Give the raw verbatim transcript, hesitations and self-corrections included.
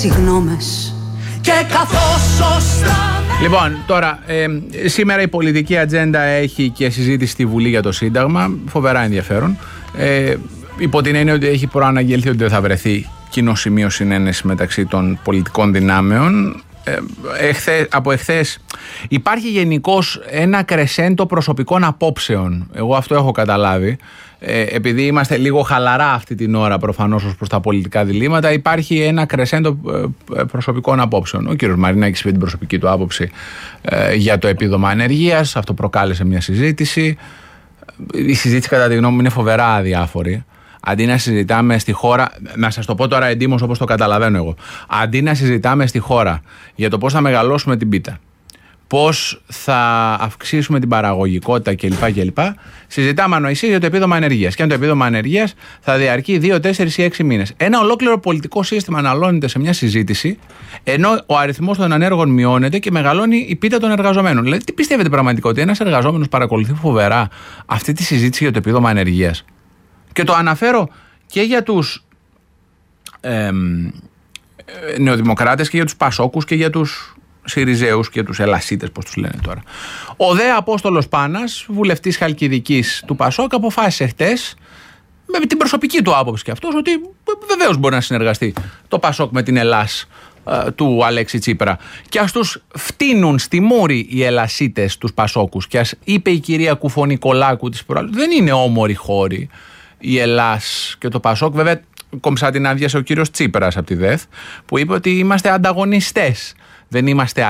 συγγνώμες. Και καθώς σωστά... Λοιπόν, τώρα, ε, σήμερα η πολιτική ατζέντα έχει και συζήτηση στη Βουλή για το Σύνταγμα, φοβερά ενδιαφέρον. Ε, υπό την έννοια ότι έχει προαναγγελθεί ότι δεν θα βρεθεί κοινό σημείο συνένεση μεταξύ των πολιτικών δυνάμεων. Ε, εχθές, από εχθές υπάρχει γενικώς ένα κρεσέντο προσωπικών απόψεων. Εγώ αυτό έχω καταλάβει. Ε, επειδή είμαστε λίγο χαλαρά αυτή την ώρα προφανώς ως προς τα πολιτικά διλήμματα, υπάρχει ένα κρεσέντο ε, προσωπικών απόψεων. Ο κύριος Μαρινάκης είπε την προσωπική του άποψη ε, για το επίδομα ανεργίας. Αυτό προκάλεσε μια συζήτηση. Η συζήτηση κατά τη γνώμη μου είναι φοβερά αδιάφορη. Αντί να συζητάμε στη χώρα, να σας το πω τώρα εντύμως όπως το καταλαβαίνω εγώ, αντί να συζητάμε στη χώρα για το πώς θα μεγαλώσουμε την πίτα, πώς θα αυξήσουμε την παραγωγικότητα κλπ. κλπ. Συζητάμε ανοησίες για το επίδομα ανεργίας. Και αν το επίδομα ανεργίας θα διαρκεί δύο, τέσσερα ή έξι μήνες. Ένα ολόκληρο πολιτικό σύστημα αναλώνεται σε μια συζήτηση, ενώ ο αριθμός των ανέργων μειώνεται και μεγαλώνει η πίτα των εργαζομένων. Δηλαδή, τι πιστεύετε πραγματικά, ότι ένας εργαζόμενος παρακολουθεί φοβερά αυτή τη συζήτηση για το επίδομα ανεργίας? Και το αναφέρω και για τους ε, νεοδημοκράτες και για τους Πασόκους και για τους Συριζέους και τους Ελασίτες, πώς τους λένε τώρα. Ο δε Απόστολος Πάνας, βουλευτής Χαλκιδικής του Πασόκ, αποφάσισε χτες, με την προσωπική του άποψη και αυτός, ότι βεβαίως μπορεί να συνεργαστεί το Πασόκ με την Ελλάς ε, του Αλέξη Τσίπρα. Και ας τους φτύνουν στη μούρη οι Ελασίτες τους Πασόκους. Και ας είπε η κυρία Κουφονικολάκου της προάλλης, δεν είναι όμοροι χώροι η Ελλάς και το Πασόκ. Βέβαια, κομψά την άδειασε ο κύριος Τσίπρας από τη ΔΕΘ, που είπε ότι είμαστε ανταγωνιστές. Δεν είμαστε